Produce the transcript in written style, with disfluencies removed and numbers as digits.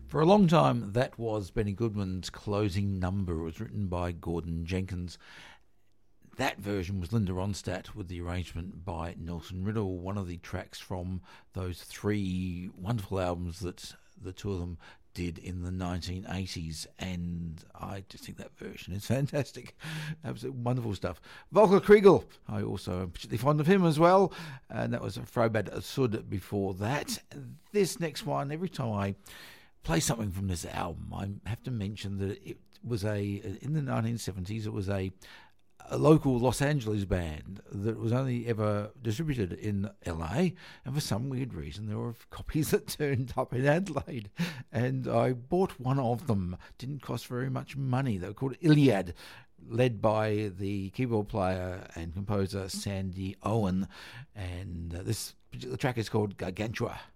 For a long time, that was Benny Goodman's closing number. It was written by Gordon Jenkins. That version was Linda Ronstadt with the arrangement by Nelson Riddle, one of the tracks from those three wonderful albums that the two of them did in the 1980s, and I just think that version is fantastic. Absolutely wonderful stuff. Volker Kriegel, I also am particularly fond of him as well, and that was Frobad Sud before that. This next one, every time I play something from this album, I have to mention that it was in the 1970s, it was a local Los Angeles band that was only ever distributed in LA, and for some weird reason there were copies that turned up in Adelaide, and I bought one of them. Didn't cost very much money. They were called Iliad, led by the keyboard player and composer Sandy Owen, and this particular track is called Gargantua.